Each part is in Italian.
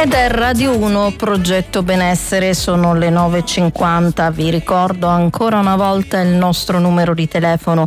Ed è Radio 1, Progetto Benessere, sono le 9.50. Vi ricordo ancora una volta il nostro numero di telefono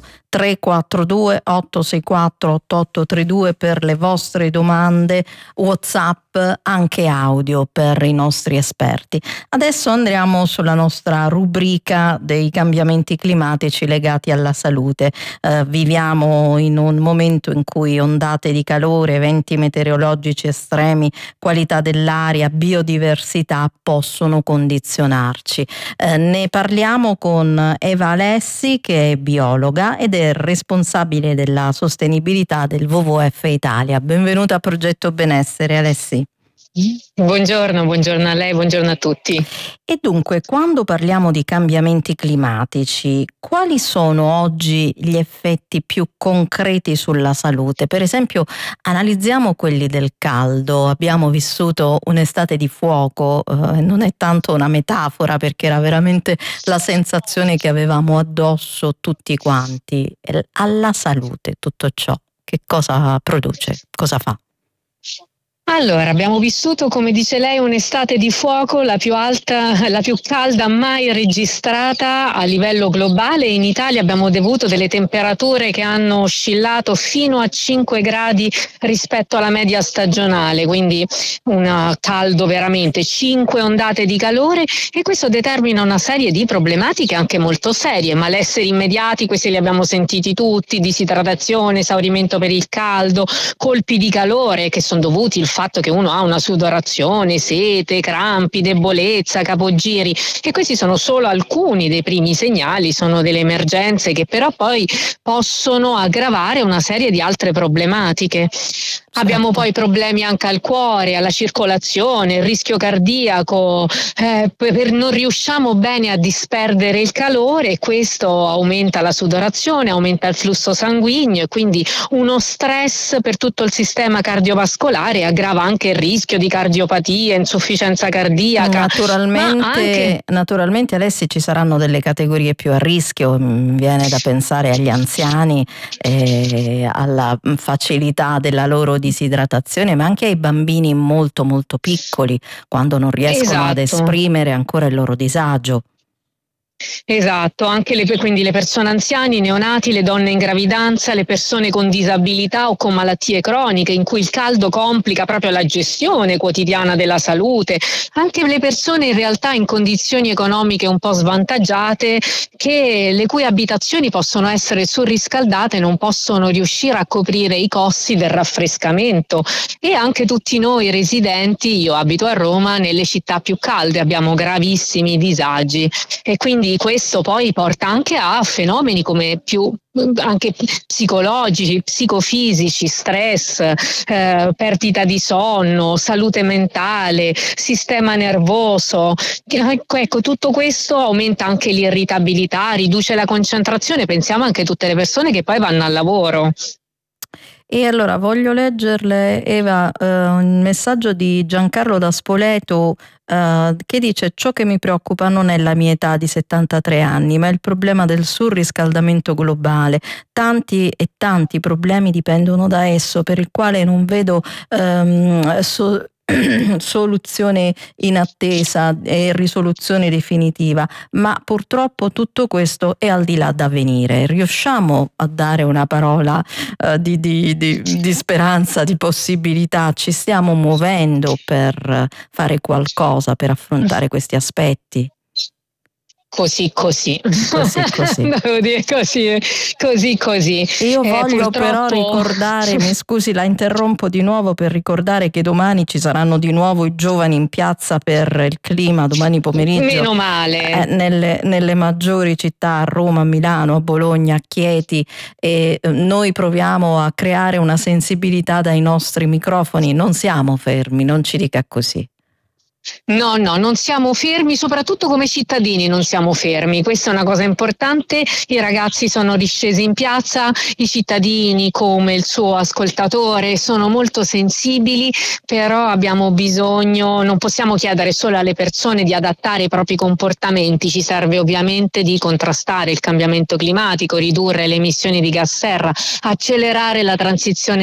342 864 8832 per le vostre domande, WhatsApp, anche audio per i nostri esperti. Adesso andiamo sulla nostra rubrica dei cambiamenti climatici legati alla salute. Viviamo in un momento in cui ondate di calore, eventi meteorologici estremi, qualità dell'aria, biodiversità possono condizionarci. Ne parliamo con Eva Alessi, che è biologa ed è responsabile della sostenibilità del WWF Italia. Benvenuta a Progetto Benessere, Alessi. Buongiorno a lei, buongiorno a tutti. E dunque, quando parliamo di cambiamenti climatici, quali sono oggi gli effetti più concreti sulla salute? Per esempio, analizziamo quelli del caldo. Abbiamo vissuto un'estate di fuoco, non è tanto una metafora, perché era veramente la sensazione che avevamo addosso tutti quanti. Alla salute, tutto ciò, che cosa produce? Cosa fa? Allora, abbiamo vissuto, come dice lei, un'estate di fuoco, la più alta, la più calda mai registrata a livello globale. In Italia abbiamo avuto delle temperature che hanno oscillato fino a 5 gradi rispetto alla media stagionale, quindi un caldo veramente, 5 ondate di calore, e questo determina una serie di problematiche anche molto serie. Malesseri immediati, questi li abbiamo sentiti tutti: disidratazione, esaurimento per il caldo, colpi di calore che sono dovuti al fatto che uno ha una sudorazione, sete, crampi, debolezza, capogiri, e questi sono solo alcuni dei primi segnali, sono delle emergenze che però poi possono aggravare una serie di altre problematiche. Abbiamo poi problemi anche al cuore, alla circolazione, il rischio cardiaco, non riusciamo bene a disperdere il calore, e questo aumenta la sudorazione, aumenta il flusso sanguigno, e quindi uno stress per tutto il sistema cardiovascolare, aggrava anche il rischio di cardiopatia, insufficienza cardiaca. Naturalmente Alessi, ci saranno delle categorie più a rischio. Viene da pensare agli anziani, alla facilità della loro disidratazione, ma anche ai bambini molto molto piccoli, quando non riescono ad esprimere ancora il loro disagio. Esatto, anche quindi le persone anziane, i neonati, le donne in gravidanza, le persone con disabilità o con malattie croniche, in cui il caldo complica proprio la gestione quotidiana della salute, anche le persone in realtà in condizioni economiche un po' svantaggiate, le cui abitazioni possono essere surriscaldate e non possono riuscire a coprire i costi del raffrescamento. E anche tutti noi residenti, io abito a Roma, nelle città più calde abbiamo gravissimi disagi, e quindi questo poi porta anche a fenomeni come più anche psicologici, psicofisici, stress, perdita di sonno, salute mentale, sistema nervoso. Ecco, tutto questo aumenta anche l'irritabilità, riduce la concentrazione. Pensiamo anche a tutte le persone che poi vanno al lavoro. E allora voglio leggerle, Eva, un messaggio di Giancarlo da Spoleto, che dice: ciò che mi preoccupa non è la mia età di 73 anni, ma il problema del surriscaldamento globale. Tanti e tanti problemi dipendono da esso, per il quale non vedo soluzione in attesa e risoluzione definitiva, ma purtroppo tutto questo è al di là da venire. Riusciamo a dare una parola di speranza, di possibilità? Ci stiamo muovendo per fare qualcosa per affrontare questi aspetti? Così. Devo dire così. Io voglio però ricordare, mi scusi, la interrompo di nuovo per ricordare che domani ci saranno di nuovo i giovani in piazza per il clima, domani pomeriggio. Meno male. Nelle maggiori città, a Roma, a Milano, a Bologna, a Chieti, e noi proviamo a creare una sensibilità dai nostri microfoni. Non siamo fermi, non ci dica così. No, non siamo fermi, soprattutto come cittadini non siamo fermi, questa è una cosa importante. I ragazzi sono riscesi in piazza, i cittadini, come il suo ascoltatore, sono molto sensibili, però abbiamo bisogno, non possiamo chiedere solo alle persone di adattare i propri comportamenti, ci serve ovviamente di contrastare il cambiamento climatico, ridurre le emissioni di gas serra, accelerare la transizione